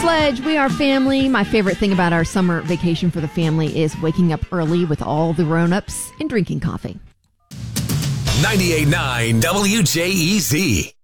Sledge, we are family. My favorite thing about our summer vacation for the family is waking up early with all the grown-ups and drinking coffee. 98.9 WJEZ.